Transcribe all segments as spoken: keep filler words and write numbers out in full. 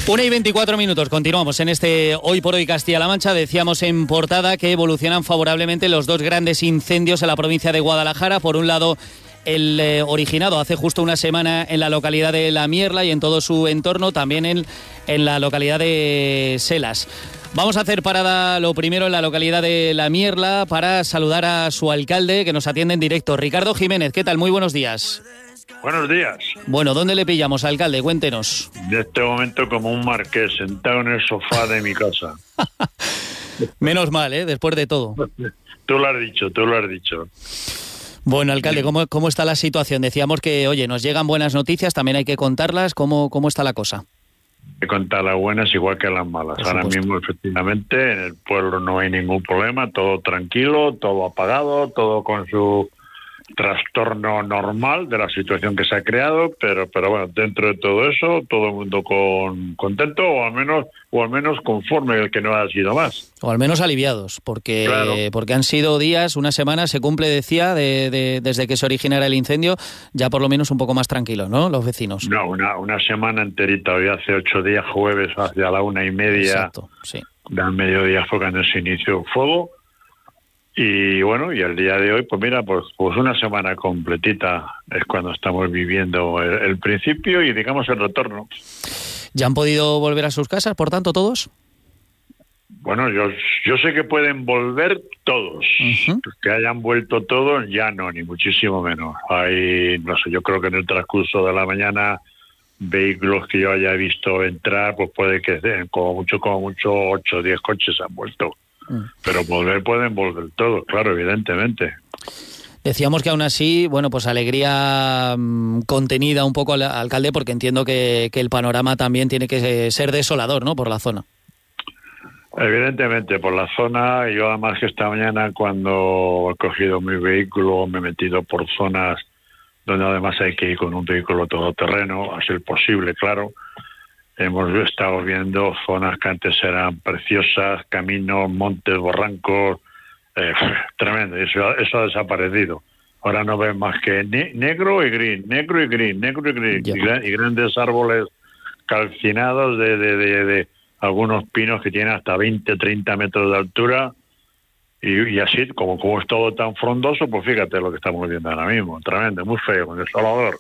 Una y veinticuatro minutos, continuamos en este Hoy por Hoy Castilla-La Mancha. Decíamos en portada que evolucionan favorablemente los dos grandes incendios en la provincia de Guadalajara. Por un lado, el eh, originado hace justo una semana en la localidad de La Mierla y en todo su entorno, también en, en la localidad de Selas. Vamos a hacer parada lo primero en la localidad de La Mierla para saludar a su alcalde, que nos atiende en directo. Ricardo Jiménez, ¿qué tal? Muy buenos días. Buenos días. Bueno, ¿dónde le pillamos, alcalde? Cuéntenos. En este momento como un marqués, sentado en el sofá de mi casa. Menos mal, ¿eh? Después de todo. Tú lo has dicho, tú lo has dicho. Bueno, alcalde, ¿cómo, cómo está la situación? Decíamos que, oye, nos llegan buenas noticias, también hay que contarlas. ¿Cómo, cómo está la cosa? Hay que contar las buenas igual que las malas. Ahora mismo, efectivamente, en el pueblo no hay ningún problema, todo tranquilo, todo apagado, todo con su trastorno normal de la situación que se ha creado, pero pero bueno, dentro de todo eso, todo el mundo con contento, o al menos o al menos conforme, el que no ha sido más. O al menos aliviados, porque claro. porque han sido días, una semana, se cumple, decía, de, de, desde que se originara el incendio, ya por lo menos un poco más tranquilo, ¿no?, los vecinos. No, una, una semana enterita, hoy hace ocho días, jueves, hacia la una y media. Exacto, sí. Del mediodía fue cuando se inició el fuego. Y bueno, y el día de hoy, pues mira, pues, pues una semana completita es cuando estamos viviendo el, el principio y digamos el retorno. ¿Ya han podido volver a sus casas, por tanto, todos? Bueno, yo yo sé que pueden volver todos. Uh-huh. Que hayan vuelto todos, ya no, ni muchísimo menos. Hay, no sé, yo creo que en el transcurso de la mañana, vehículos que yo haya visto entrar, pues puede que den, como mucho, como mucho, ocho o diez coches han vuelto. Pero volver pueden volver todos, claro, evidentemente. Decíamos que aún así, bueno, pues alegría mmm, contenida un poco al alcalde, porque entiendo que, que el panorama también tiene que ser desolador, ¿no?, por la zona. Evidentemente, por la zona. Yo además que esta mañana, cuando he cogido mi vehículo, me he metido por zonas donde además hay que ir con un vehículo todoterreno, a ser posible, claro. Hemos estado viendo zonas que antes eran preciosas, caminos, montes, barrancos, eh, tremendo, eso, eso ha desaparecido. Ahora no ven más que ne- negro y gris, negro y gris, negro y gris, y, gran, y grandes árboles calcinados de, de, de, de algunos pinos que tienen hasta veinte, treinta metros de altura, y, y así, como, como es todo tan frondoso, pues fíjate lo que estamos viendo ahora mismo, tremendo, muy feo, desolador.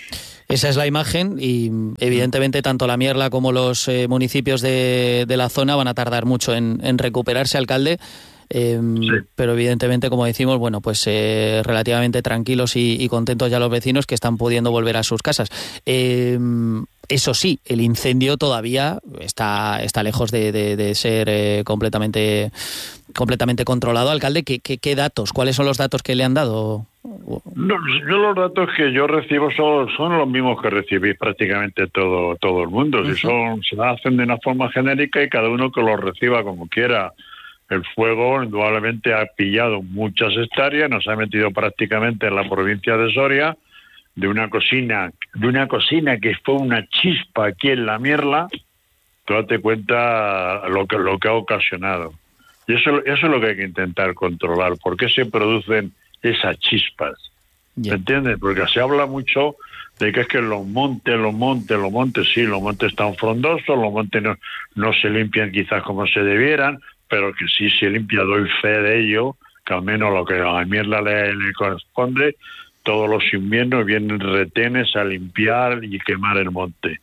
Esa es la imagen y evidentemente tanto La Mierla como los eh, municipios de, de la zona van a tardar mucho en, en recuperarse, alcalde, eh, sí. Pero evidentemente, como decimos, bueno, pues eh, relativamente tranquilos y, y contentos ya los vecinos que están pudiendo volver a sus casas. Eh, eso sí, el incendio todavía está, está lejos de, de, de ser eh, completamente, completamente controlado. Alcalde, ¿qué, qué, ¿qué datos? ¿Cuáles son los datos que le han dado? No, yo los datos que yo recibo son, son los mismos que recibís prácticamente todo todo el mundo. Uh-huh. Si son, se hacen de una forma genérica y cada uno que los reciba como quiera. El fuego indudablemente ha pillado muchas hectáreas, nos ha metido prácticamente en la provincia de Soria, de una cocina, de una cocina que fue una chispa aquí en La Mierla. Tú date cuenta lo que lo que ha ocasionado. Y eso, eso es lo que hay que intentar controlar. ¿Por qué se producen esas chispas? Yeah. ¿Me entiendes? Porque se habla mucho de que es que los montes, los montes, los montes, sí, los montes están frondosos, los montes no, no se limpian quizás como se debieran, pero que sí se limpia, doy fe de ello, que al menos lo que a La Mierla le, le corresponde, todos los inviernos vienen retenes a limpiar y quemar el monte.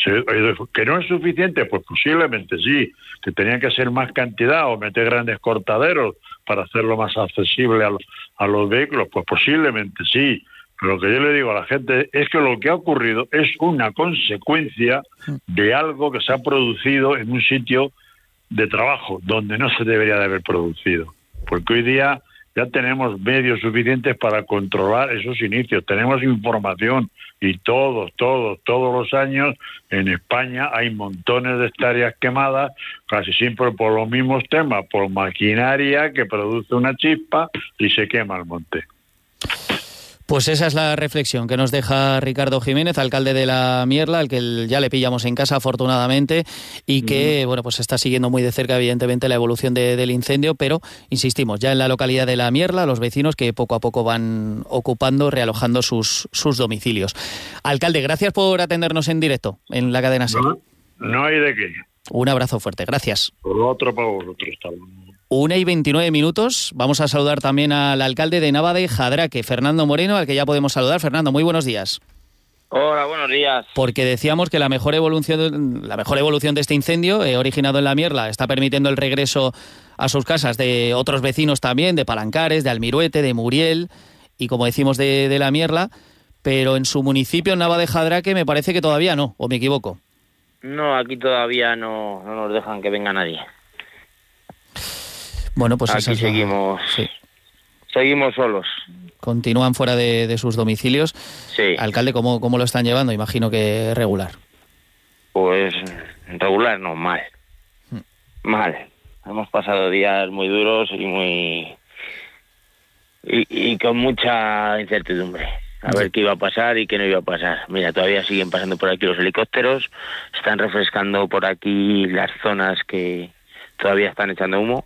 ¿Que no es suficiente? Pues posiblemente sí, que tenía que ser más cantidad o meter grandes cortaderos para hacerlo más accesible a los, a los vehículos, pues posiblemente sí. Pero lo que yo le digo a la gente es que lo que ha ocurrido es una consecuencia de algo que se ha producido en un sitio de trabajo donde no se debería de haber producido. Porque hoy día ya tenemos medios suficientes para controlar esos inicios, tenemos información y todos, todos, todos los años en España hay montones de hectáreas quemadas, casi siempre por los mismos temas, por maquinaria que produce una chispa y se quema el monte. Pues esa es la reflexión que nos deja Ricardo Jiménez, alcalde de La Mierla, al que ya le pillamos en casa afortunadamente y que, mm. bueno, pues está siguiendo muy de cerca evidentemente la evolución de, del incendio, pero insistimos, ya en la localidad de La Mierla, los vecinos que poco a poco van ocupando, realojando sus, sus domicilios. Alcalde, gracias por atendernos en directo en la cadena SER. No, No hay de qué. Un abrazo fuerte, gracias. Por otro para vosotros. Una y veintinueve minutos. Vamos a saludar también al alcalde de Nava de Jadraque, Fernando Moreno, al que ya podemos saludar. Fernando, muy buenos días. Hola, buenos días. Porque decíamos que la mejor evolución, la mejor evolución de este incendio, eh, originado en La Mierla, está permitiendo el regreso a sus casas de otros vecinos también, de Palancares, de Almiruete, de Muriel y, como decimos, de, de La Mierla, pero en su municipio, en Nava de Jadraque, me parece que todavía no, ¿o me equivoco? No, aquí todavía no, no nos dejan que venga nadie. Bueno, pues aquí seguimos, sí. seguimos solos. Continúan fuera de, de sus domicilios. Sí. Alcalde, ¿cómo, ¿cómo lo están llevando? Imagino que regular. Pues regular no, mal. Hmm. Mal. Hemos pasado días muy duros y muy... Y, y con mucha incertidumbre. A sí. ver qué iba a pasar y qué no iba a pasar. Mira, todavía siguen pasando por aquí los helicópteros, están refrescando por aquí las zonas que todavía están echando humo.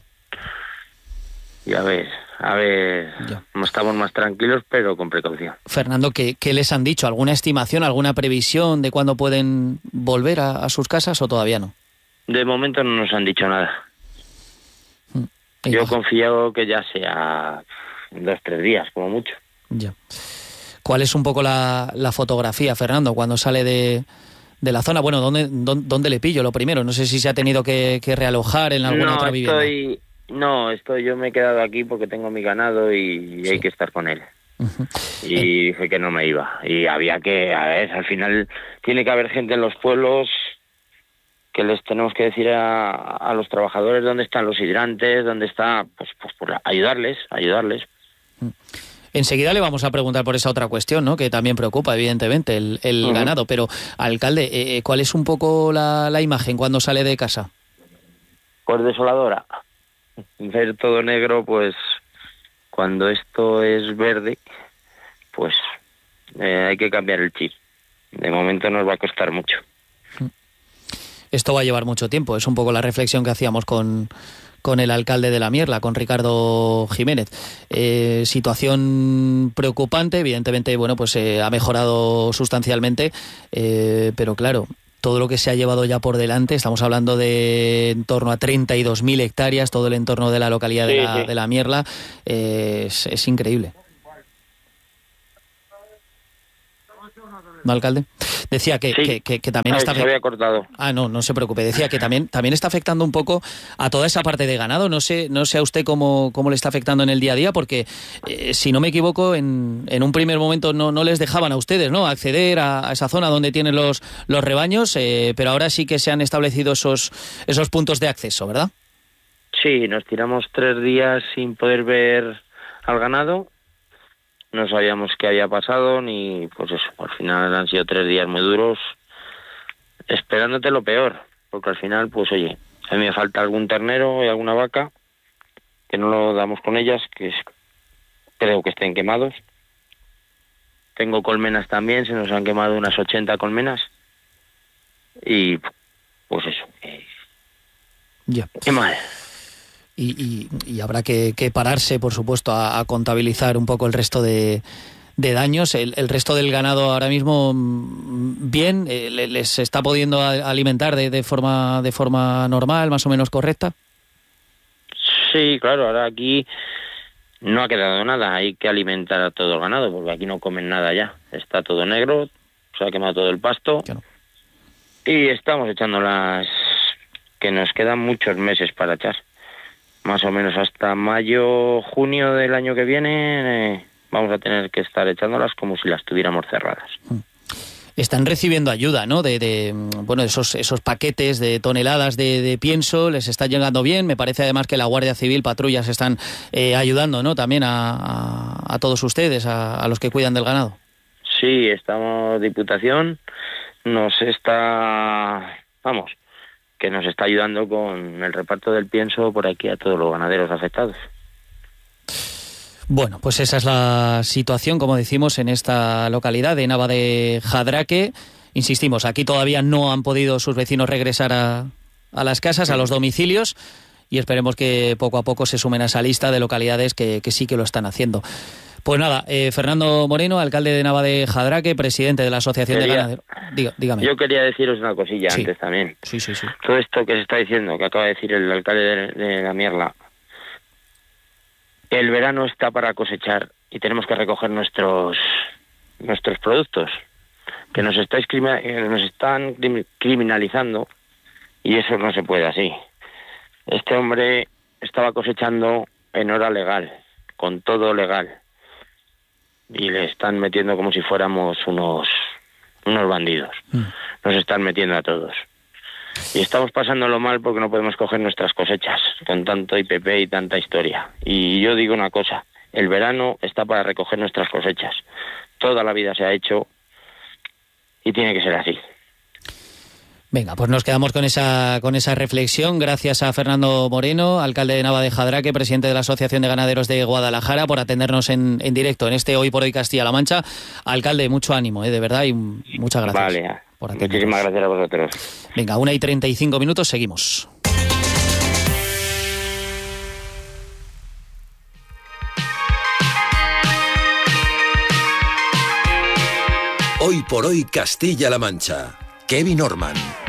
Y a ver, a ver, ya. estamos más tranquilos, pero con precaución. Fernando, ¿qué, qué les han dicho? ¿Alguna estimación, alguna previsión de cuándo pueden volver a, a sus casas o todavía no? De momento no nos han dicho nada. Mm. Yo baja. confío que ya sea dos, tres días, como mucho. Ya. ¿Cuál es un poco la, la fotografía, Fernando, cuando sale de, de la zona? Bueno, ¿dónde, dónde, ¿dónde le pillo lo primero? No sé si se ha tenido que, que realojar en alguna no, otra vivienda. Estoy... No, estoy, yo me he quedado aquí porque tengo mi ganado y sí. hay que estar con él. Uh-huh. Y eh. dije que no me iba. Y había que, a ver, al final tiene que haber gente en los pueblos que les tenemos que decir a, a los trabajadores dónde están los hidrantes, dónde está, pues, pues por ayudarles, ayudarles. Uh-huh. Enseguida le vamos a preguntar por esa otra cuestión, ¿no? Que también preocupa, evidentemente, el, el uh-huh. ganado. Pero, alcalde, eh, ¿cuál es un poco la, la imagen cuando sale de casa? Pues desoladora. Ver todo negro, pues cuando esto es verde, pues eh, hay que cambiar el chip. De momento nos va a costar mucho. Esto va a llevar mucho tiempo, es un poco la reflexión que hacíamos con, con el alcalde de La Mierla, con Ricardo Jiménez. Eh, situación preocupante, evidentemente, bueno, pues eh, ha mejorado sustancialmente, eh, pero claro, todo lo que se ha llevado ya por delante, estamos hablando de en torno a treinta y dos mil hectáreas, todo el entorno de la localidad sí, de, la, sí. de La Mierla, eh, es, es increíble. ¿No, alcalde? Decía que, sí. que, que, que también Ay, está... Se había cortado. Ah, no, no se preocupe. Decía que también, también está afectando un poco a toda esa parte de ganado. No sé, no sé a usted cómo, cómo le está afectando en el día a día, porque, eh, si no me equivoco, en, en un primer momento no, no les dejaban a ustedes, ¿no?, acceder a, a esa zona donde tienen los, los rebaños, eh, pero ahora sí que se han establecido esos, esos puntos de acceso, ¿verdad? Sí, nos tiramos tres días sin poder ver al ganado. No sabíamos qué había pasado, ni pues eso, al final han sido tres días muy duros, esperándote lo peor, porque al final, pues oye, a mí me falta algún ternero y alguna vaca, que no lo damos con ellas, que es, creo que estén quemados. Tengo colmenas también, se nos han quemado unas ochenta colmenas, y pues eso, eh, ya. Qué mal. Y, y, y habrá que, que pararse, por supuesto, a, a contabilizar un poco el resto de, de daños. El, el resto del ganado ahora mismo, bien, eh, les está pudiendo alimentar de, de forma de forma normal, más o menos correcta. Sí, claro, ahora aquí no ha quedado nada, hay que alimentar a todo el ganado, porque aquí no comen nada ya. Está todo negro, se ha quemado todo el pasto, claro. Y estamos echando las que nos quedan muchos meses para echar. Más o menos hasta mayo, junio del año que viene, eh, vamos a tener que estar echándolas como si las tuviéramos cerradas. Están recibiendo ayuda, ¿no? De, de bueno, esos esos paquetes de toneladas de, de pienso, les está llegando bien. Me parece además que la Guardia Civil, patrullas están eh, ayudando, ¿no? También a, a, a todos ustedes, a, a los que cuidan del ganado. Sí, estamos, Diputación nos está, vamos, que nos está ayudando con el reparto del pienso por aquí a todos los ganaderos afectados. Bueno, pues esa es la situación, como decimos, en esta localidad de Nava de Jadraque. Insistimos, aquí todavía no han podido sus vecinos regresar a, a las casas, a los domicilios, y esperemos que poco a poco se sumen a esa lista de localidades que, que sí que lo están haciendo. Pues nada, eh, Fernando Moreno, alcalde de Nava de Jadraque, presidente de la Asociación Quería, de Ganaderos. Diga, dígame. Yo quería deciros una cosilla sí. antes también. Sí, sí, sí. Todo esto que se está diciendo, que acaba de decir el alcalde de, de la Mierla, el verano está para cosechar y tenemos que recoger nuestros nuestros productos, que nos estáis nos están criminalizando, y eso no se puede así. Este hombre estaba cosechando en hora legal, con todo legal, y le están metiendo como si fuéramos unos unos bandidos. Mm. Nos están metiendo a todos. Y estamos pasándolo mal porque no podemos coger nuestras cosechas con tanto I P P y tanta historia. Y yo digo una cosa, el verano está para recoger nuestras cosechas. Toda la vida se ha hecho y tiene que ser así. Venga, pues nos quedamos con esa con esa reflexión. Gracias a Fernando Moreno, alcalde de Nava de Jadraque, presidente de la Asociación de Ganaderos de Guadalajara, por atendernos en, en directo en este Hoy por Hoy Castilla-La Mancha. Alcalde, mucho ánimo, ¿eh? De verdad, y muchas gracias. Vale, por muchísimas gracias a vosotros. Venga, una y treinta y cinco minutos, seguimos. Hoy por Hoy Castilla-La Mancha. Kevin Orman.